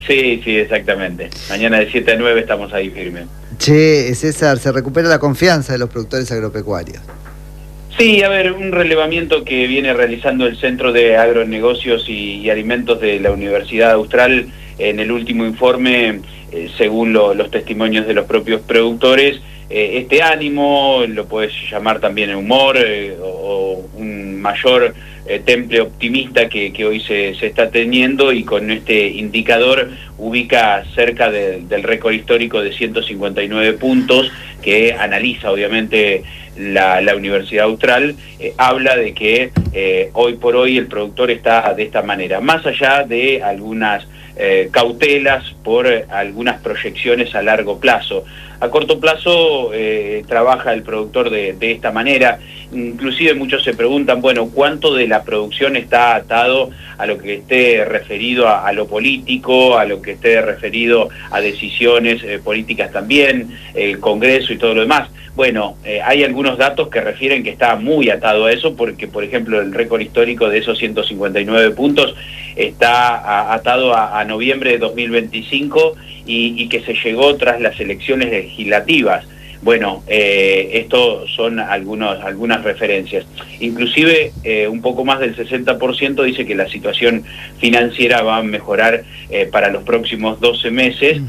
Sí, sí, exactamente. Mañana de 7 a 9 estamos ahí firmes. Che, César, ¿se recupera la confianza de los productores agropecuarios? Sí, a ver, un relevamiento que viene realizando el Centro de Agronegocios y Alimentos de la Universidad Austral en el último informe, según los testimonios de los propios productores, este ánimo, lo puedes llamar también humor, o un mayor temple optimista que hoy se está teniendo, y con este indicador ubica cerca del récord histórico de 159 puntos que analiza obviamente la Universidad Austral. Habla de que hoy por hoy el productor está de esta manera, más allá de algunas cautelas por algunas proyecciones a largo plazo. A corto plazo trabaja el productor de esta manera. Inclusive muchos se preguntan, bueno, ¿cuánto de la producción está atado a lo que esté referido a lo político, a lo que esté referido a decisiones políticas también, el Congreso y todo lo demás? Bueno, hay algunos datos que refieren que está muy atado a eso, porque, por ejemplo, el récord histórico de esos 159 puntos está atado a noviembre de 2025 y que se llegó tras las elecciones legislativas. Bueno, esto son algunas referencias. Inclusive un poco más del 60% dice que la situación financiera va a mejorar para los próximos 12 meses,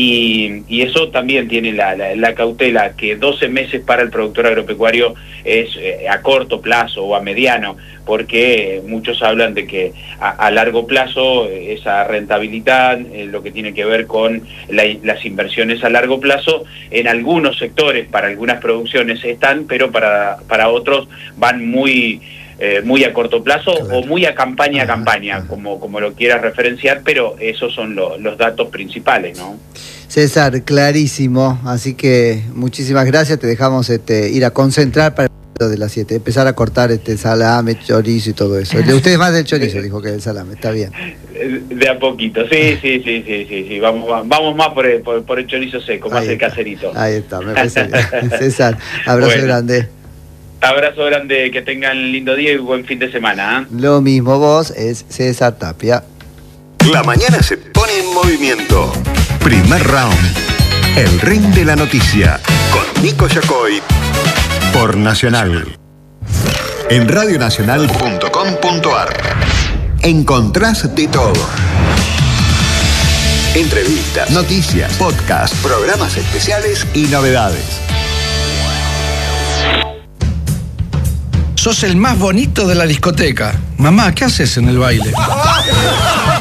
y eso también tiene la cautela, que 12 meses para el productor agropecuario es a corto plazo o a mediano, porque muchos hablan de que a largo plazo esa rentabilidad, lo que tiene que ver con las inversiones a largo plazo, en algunos sectores, para algunas producciones están, pero para otros van muy a corto plazo, claro, o muy a campaña, como lo quieras referenciar, pero esos son los datos principales, ¿no? César, clarísimo, así que muchísimas gracias, te dejamos ir a concentrar para de las 7, empezar a cortar salame, chorizo y todo eso. Usted es más del chorizo, dijo, que del salame, está bien. De a poquito, sí, vamos más por el chorizo seco, más el caserito. Ahí está, me parece bien. César, abrazo grande. Abrazo grande, que tengan lindo día y buen fin de semana. Lo mismo vos, es César Tapia. La mañana se pone en movimiento. Primer round, el ring de la noticia, con Nico Yacoy. Por Nacional. En radionacional.com.ar encontrás de todo. Entrevistas, noticias, podcasts, programas especiales y novedades. Sos el más bonito de la discoteca. Mamá, ¿qué haces en el baile?